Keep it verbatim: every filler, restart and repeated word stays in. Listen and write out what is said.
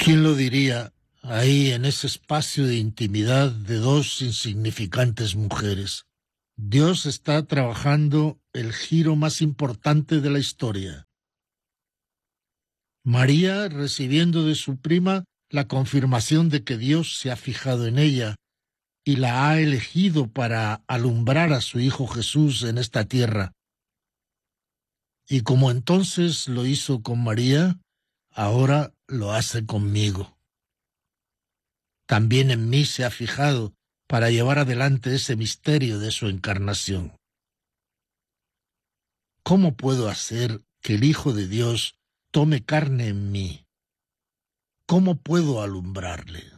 ¿Quién lo diría ahí en ese espacio de intimidad de dos insignificantes mujeres? Dios está trabajando el giro más importante de la historia. María recibiendo de su prima la confirmación de que Dios se ha fijado en ella y la ha elegido para alumbrar a su Hijo Jesús en esta tierra. Y como entonces lo hizo con María, ahora lo hace conmigo. También en mí se ha fijado para llevar adelante ese misterio de su encarnación. ¿Cómo puedo hacer que el Hijo de Dios tome carne en mí? ¿Cómo puedo alumbrarle?